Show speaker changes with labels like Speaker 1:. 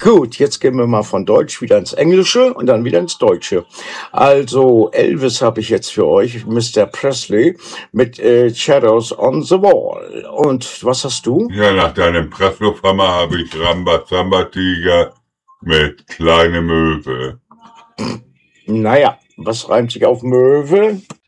Speaker 1: Gut, jetzt gehen wir mal von Deutsch wieder ins Englische und dann wieder ins Deutsche. Also Elvis habe ich jetzt für euch, Mr. Presley, mit Shadows on the Wall. Und was hast du?
Speaker 2: Ja, nach deinem Presslufthammer habe ich Rambazamba-Tiger mit Kleine Möwe.
Speaker 1: Naja, was reimt sich auf Möwe?